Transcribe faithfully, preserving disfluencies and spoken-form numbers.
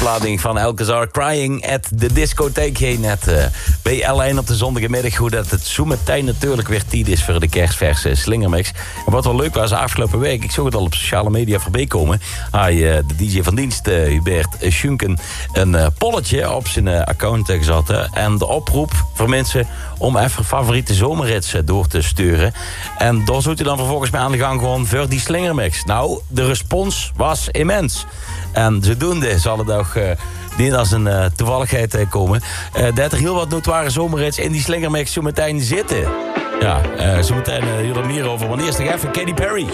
oplading van Alcazar Crying at the discotheek. Heen net uh, bij L één op de zondagmiddag. Hoe dat het zo meteen natuurlijk weer tijd is voor de kerstverse slingermix. En wat wel leuk was afgelopen week, ik zag het al op sociale media voorbij komen. Hij, uh, de D J van dienst, uh, Hubert Schunken, een uh, polletje op zijn uh, account uh, gezet. Uh, en de oproep voor mensen om even favoriete zomerrits uh, door te sturen. En daar zou hij dan vervolgens mee aan de gang gewoon voor die slingermix. Nou, de respons was immens. En zodoende zal het ook uh, niet als een uh, toevalligheid uh, komen. Uh, dat er heel wat notoire zomerrits in die slingermix zo meteen zitten. Ja, uh, zo meteen uh, hier meer over. Maar eerst nog even Katy Perry.